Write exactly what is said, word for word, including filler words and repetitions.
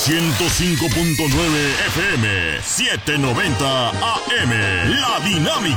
ciento cinco punto nueve F M, setecientos noventa A M. La Dinámica.